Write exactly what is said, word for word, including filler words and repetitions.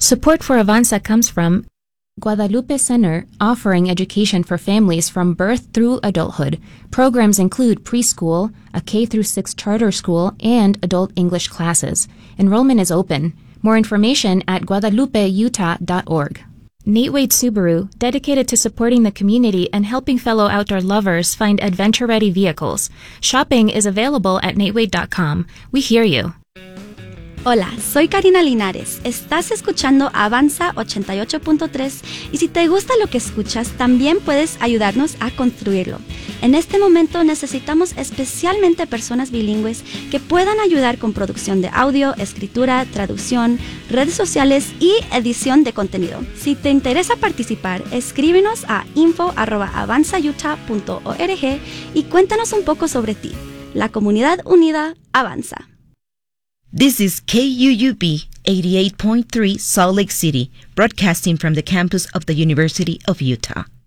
Support for Avanza comes from Guadalupe Center, offering education for families from birth through adulthood. Programs include preschool, a K through six charter school, and adult English classes. Enrollment is open. More information at guadalupe utah dot org. Nate Wade Subaru, dedicated to supporting the community and helping fellow outdoor lovers find adventure-ready vehicles. Shopping is available at nate wade dot com. We hear you. Hola, soy Karina Linares. Estás escuchando Avanza ochenta y ocho punto tres y si te gusta lo que escuchas, también puedes ayudarnos a construirlo. En este momento necesitamos especialmente personas bilingües que puedan ayudar con producción de audio, escritura, traducción, redes sociales y edición de contenido. Si te interesa participar, escríbenos a info arroba avanza utah punto org y cuéntanos un poco sobre ti. La comunidad unida avanza. This is K U U B eighty-eight point three Salt Lake City, broadcasting from the campus of the University of Utah.